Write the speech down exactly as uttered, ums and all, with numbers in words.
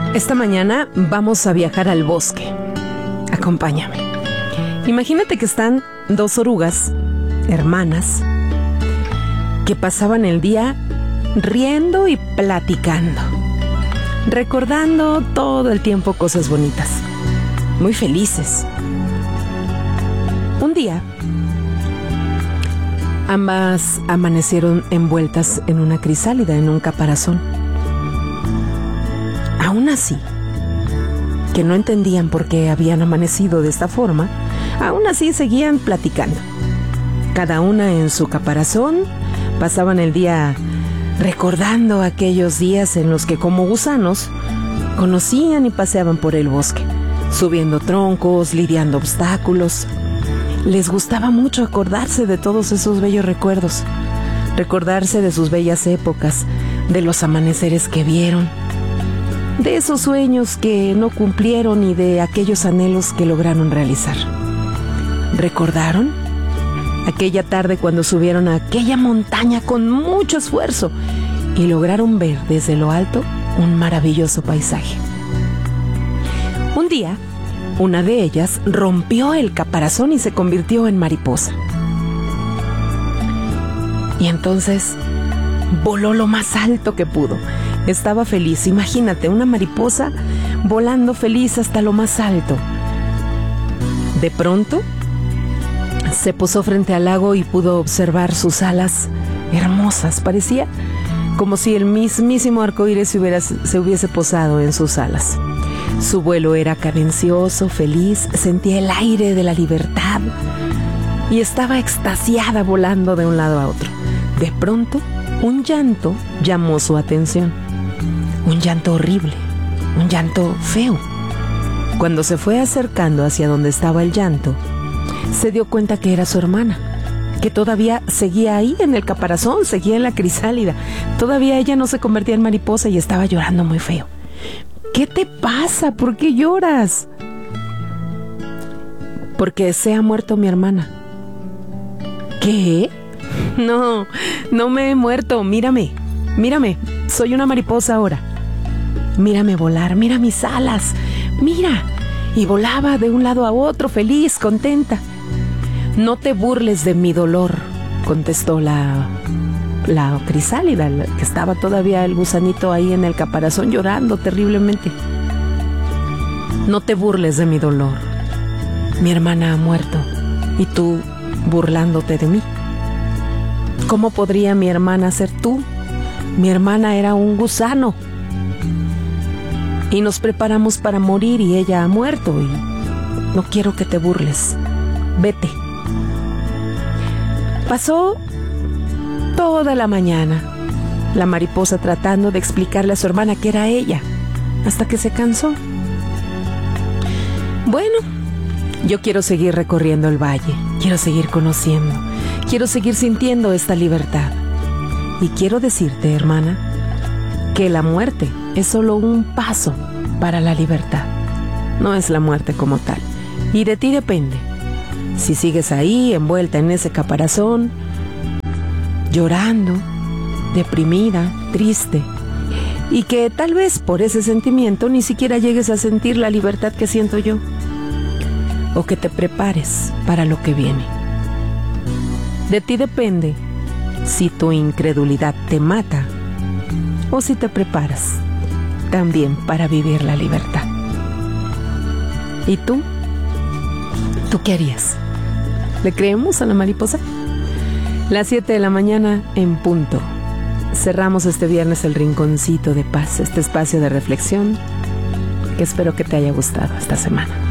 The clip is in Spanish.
Esta mañana vamos a viajar al bosque. Acompáñame. Imagínate que están dos orugas, hermanas, que pasaban el día riendo y platicando, recordando todo el tiempo cosas bonitas, muy felices. Un día, ambas amanecieron envueltas en una crisálida, en un caparazón. Aún así, que no entendían por qué habían amanecido de esta forma, aún así seguían platicando. Cada una en su caparazón, pasaban el día recordando aquellos días en los que, como gusanos, conocían y paseaban por el bosque, subiendo troncos, lidiando obstáculos. Les gustaba mucho acordarse de todos esos bellos recuerdos, recordarse de sus bellas épocas, de los amaneceres que vieron, de esos sueños que no cumplieron y de aquellos anhelos que lograron realizar. ¿Recordaron aquella tarde cuando subieron a aquella montaña con mucho esfuerzo y lograron ver desde lo alto un maravilloso paisaje? Un día, una de ellas rompió el caparazón y se convirtió en mariposa. Y entonces voló lo más alto que pudo. Estaba feliz. Imagínate, una mariposa volando feliz hasta lo más alto. De pronto, se posó frente al lago y pudo observar sus alas hermosas. Parecía como si el mismísimo arcoíris se, hubiera, se hubiese posado en sus alas. Su vuelo era cadencioso, feliz, sentía el aire de la libertad y estaba extasiada volando de un lado a otro. De pronto, un llanto llamó su atención. Un llanto horrible, un llanto feo. Cuando se fue acercando hacia donde estaba el llanto, se dio cuenta que era su hermana, que todavía seguía ahí en el caparazón, seguía en la crisálida. Todavía ella no se convertía en mariposa y estaba llorando muy feo. ¿Qué te pasa? ¿Por qué lloras? Porque se ha muerto mi hermana. ¿Qué? No, no me he muerto. Mírame, mírame. Soy una mariposa ahora. Mírame volar, mira mis alas. Mira. Y volaba de un lado a otro, feliz, contenta. No te burles de mi dolor, contestó la, la crisálida, que estaba todavía el gusanito ahí en el caparazón llorando terriblemente. No te burles de mi dolor. Mi hermana ha muerto y tú burlándote de mí. ¿Cómo podría mi hermana ser tú? Mi hermana era un gusano. Y nos preparamos para morir y ella ha muerto y no quiero que te burles. Vete. Pasó toda la mañana la mariposa tratando de explicarle a su hermana que era ella, hasta que se cansó. Bueno, yo quiero seguir recorriendo el valle, quiero seguir conociendo, quiero seguir sintiendo esta libertad. Y quiero decirte, hermana, que la muerte es solo un paso para la libertad. No es la muerte como tal. Y de ti depende. Si sigues ahí, envuelta en ese caparazón, llorando, deprimida, triste, y que tal vez por ese sentimiento ni siquiera llegues a sentir la libertad que siento yo, o que te prepares para lo que viene. De ti depende si tu incredulidad te mata o si te preparas también para vivir la libertad. ¿Y tú? ¿Tú qué harías? ¿Le creemos a la mariposa? Las siete de la mañana en punto. Cerramos este viernes el Rinconcito de Paz, este espacio de reflexión que espero que te haya gustado esta semana.